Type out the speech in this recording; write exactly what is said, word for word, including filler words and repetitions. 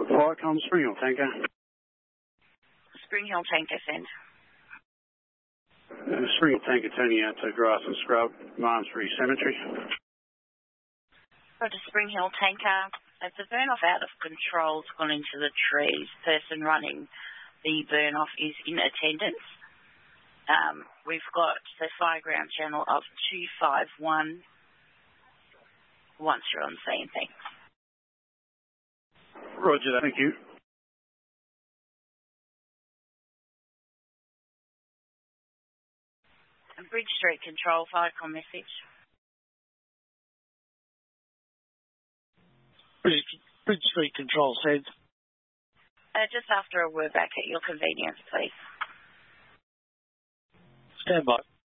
Fire comes Spring Hill Tanker. Spring Hill Tanker, send. Uh, Spring Hill Tanker turning out to Grass and Scrub, Malmesbury Cemetery. Roger, Spring Hill Tanker. As the burn-off out of control's gone into the trees, person running the burn-off is in attendance. Um, we've got the fire ground channel of two five one once you're on scene, thanks. Roger that, thank you. And Bridge Street Control, Firecom message. Bridge, Bridge Street Control said. Uh, just after a word back at your convenience, please. Stand by.